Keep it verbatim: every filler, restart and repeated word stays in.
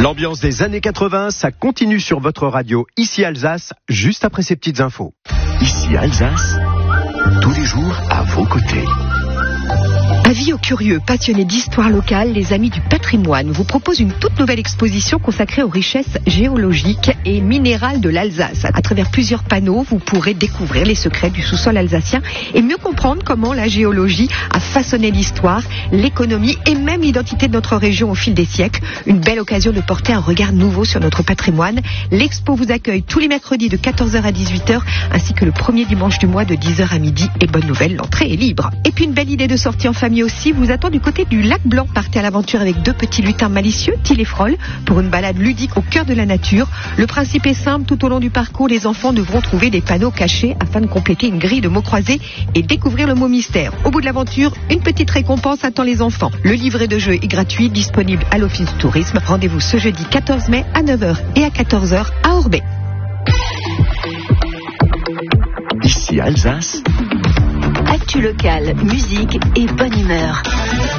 L'ambiance des années quatre-vingts, ça continue sur votre radio, ici Alsace, juste après ces petites infos. Ici Alsace, tous les jours à vos côtés. Avis aux curieux, passionnés d'histoire locale, les Amis du patrimoine vous proposent une toute nouvelle exposition consacrée aux richesses géologiques et minérales de l'Alsace. À travers plusieurs panneaux, vous pourrez découvrir les secrets du sous-sol alsacien et mieux comprendre comment la géologie a façonné l'histoire, l'économie et même l'identité de notre région au fil des siècles. Une belle occasion de porter un regard nouveau sur notre patrimoine. L'expo vous accueille tous les mercredis de quatorze heures à dix-huit heures ainsi que le premier dimanche du mois de dix heures à midi. Et bonne nouvelle, l'entrée est libre. Et puis une belle idée de sortie en famille aussi vous attend du côté du lac Blanc. Partez à l'aventure avec deux petits lutins malicieux, Till et Froll, pour une balade ludique au cœur de la nature. Le principe est simple, tout au long du parcours, les enfants devront trouver des panneaux cachés afin de compléter une grille de mots croisés et découvrir le mot mystère. Au bout de l'aventure, une petite récompense attend les enfants. Le livret de jeu est gratuit, disponible à l'Office du Tourisme. Rendez-vous ce jeudi quatorze mai à neuf heures et à quatorze heures à Orbey. Ici Alsace. Actu locale, musique et bonne humeur.